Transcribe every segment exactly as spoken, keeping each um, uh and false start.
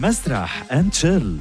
مسرح اند تشيل.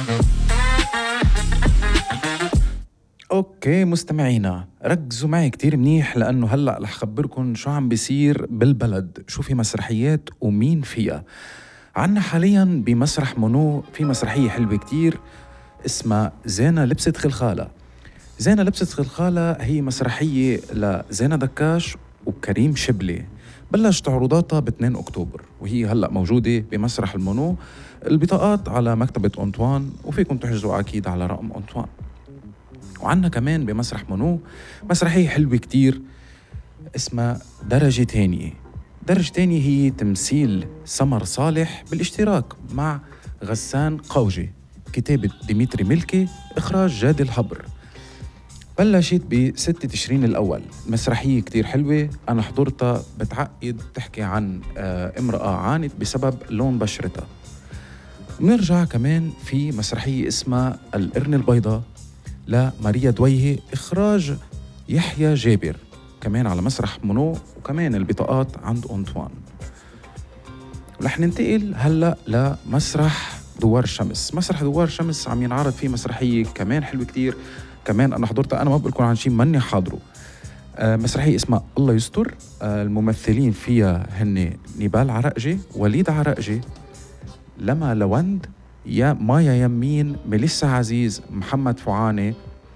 اوكي مستمعينا، ركزوا معي كتير منيح لأنه هلأ رح خبركن شو عم بيصير بالبلد، شو في مسرحيات ومين فيها. عنا حاليا بمسرح منو في مسرحية حلوة كتير اسمها زينة لبست خلخالة. زينة لبست خلخالة هي مسرحية لزينة دكاش وكريم شبلي، بلشت عروضاتها ب اثنين أكتوبر وهي هلأ موجودة بمسرح المنو. البطاقات على مكتبة أنطوان وفيكم تحجزوا أكيد على رقم أنطوان. وعنا كمان بمسرح منو مسرحية حلوة كتير اسمها درجة تانية. درجة تانية هي تمثيل سمر صالح بالاشتراك مع غسان قوجي، كتابة ديمتري ملكي، إخراج جاد الحبر. بلشت بستة تشرين الأول. مسرحية كتير حلوة، أنا حضرتها، بتعقد، تحكي عن امرأة عانت بسبب لون بشرتها. بنرجع كمان في مسرحية اسمها القرن البيضاء لماريا دويهي، إخراج يحيى جابر، كمان على مسرح منو، وكمان البطاقات عند أنطوان. ورح ننتقل هلأ لمسرح دوار الشمس. مسرح دوار الشمس عم ينعرض فيه مسرحية كمان حلوة كتير، كمان أنا حضرتها، أنا ما بقولكم عن شيء ماني حاضره. آه مسرحية اسمها الله يستر. آه الممثلين فيها هن نيبال عرقجي، وليد عرقجي، لما لوند، يا مايا يمين، ميليسا عزيز، محمد فعاني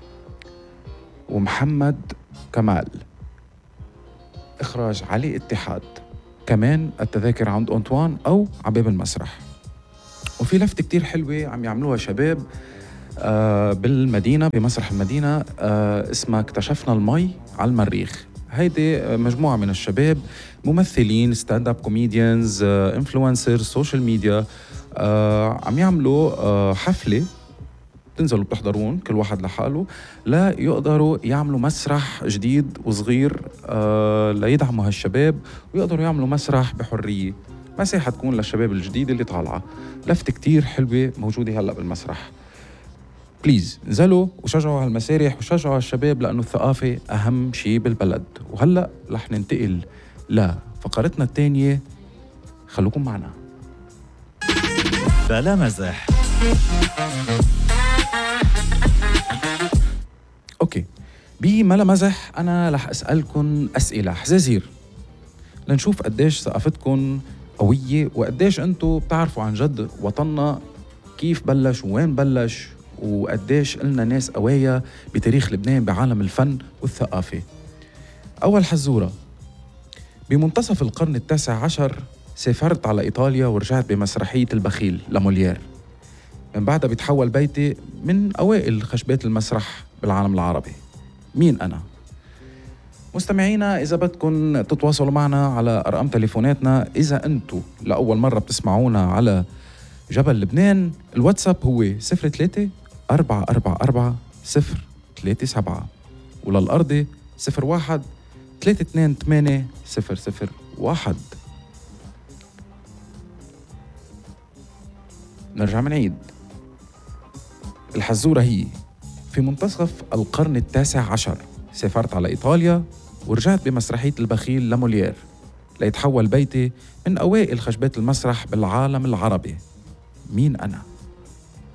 ومحمد كمال، إخراج علي اتحاد. كمان التذاكر عند أنطوان أو عباب المسرح. وفي لفتة كتير حلوة عم يعملوها شباب آه بالمدينة، بمسرح المدينة، آه اسمها اكتشفنا المي على المريخ. هيدي مجموعة من الشباب ممثلين، ستاند اب كوميديانز، آه انفلونسرز، سوشيال ميديا، آه عم يعملوا آه حفلة، تنزلوا بتحضرون كل واحد لحاله، لا يقدروا يعملوا مسرح جديد وصغير آه ليدعموا هالشباب ويقدروا يعملوا مسرح بحرية، مساحة تكون للشباب الجديد اللي طالعة. لفتة كتير حلوة موجودة هلأ بالمسرح. بليز نزلوا وشجعوا هالمسارح وشجعوا هالشباب، لأنه الثقافة أهم شيء بالبلد. وهلأ رح ننتقل لفقرتنا الثانية، خلوكم معنا. بلا مزح. اوكي، بملا مزح انا رح اسالكم اسئله حزازير لنشوف قديش ثقافتكم قويه وقديش انتم بتعرفوا عن جد وطننا كيف بلش ووين بلش، وقديش قلنا ناس قوايا بتاريخ لبنان بعالم الفن والثقافه. اول حزوره، بمنتصف القرن التاسع عشر سافرت على ايطاليا ورجعت بمسرحيه البخيل لموليير. من بعدها بيتحول بيتي من أوائل خشبات المسرح بالعالم العربي. مين أنا؟ مستمعينا، إذا بدكم تتواصلوا معنا على أرقام تليفوناتنا، إذا أنتوا لأول مرة بتسمعونا على جبل لبنان، الواتساب هو صفر ثلاثة أربعة أربعة أربعة صفر ثلاثة سبعة، وللأرضي صفر واحد ثلاثة اثنين ثمانية صفر صفر واحد. نرجع منعيد. الحزورة هي، في منتصف القرن التاسع عشر سافرت على إيطاليا ورجعت بمسرحية البخيل لموليير ليتحول بيتي من أوائل خشبات المسرح بالعالم العربي. مين أنا؟